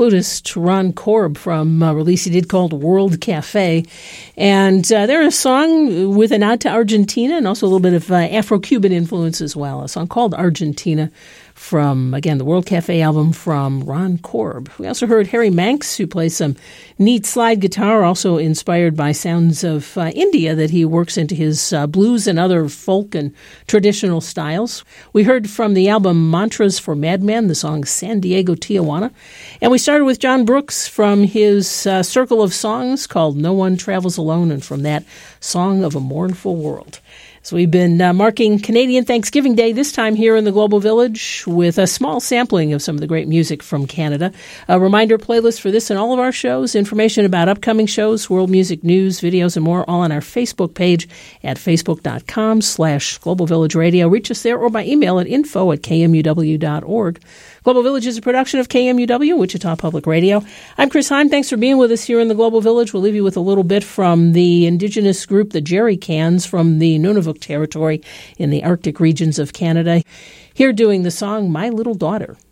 flutist Ron Korb from a release he did called World Cafe. And they're a song with a nod to Argentina and also a little bit of Afro-Cuban influence as well. A song called Argentina from, again, the World Cafe album from Ron Korb. We also heard Harry Manx, who plays some neat slide guitar, also inspired by sounds of India that he works into his blues and other folk and traditional styles. We heard from the album Mantras for Madmen, the song San Diego Tijuana. And we started with John Brooks from his circle of songs called No One Travels Alone, and from that, Song of a Mournful World. So we've been marking Canadian Thanksgiving Day, this time here in the Global Village, with a small sampling of some of the great music from Canada. A reminder playlist for this and all of our shows, information about upcoming shows, world music news, videos, and more, all on our Facebook page at facebook.com/Global Village Radio. Reach us there or by email at info@kmuw.org. Global Village is a production of KMUW, Wichita Public Radio. I'm Chris Heim. Thanks for being with us here in the Global Village. We'll leave you with a little bit from the indigenous group, the Jerry Cans, from the Nunavut territory in the Arctic regions of Canada. Here doing the song My Little Daughter.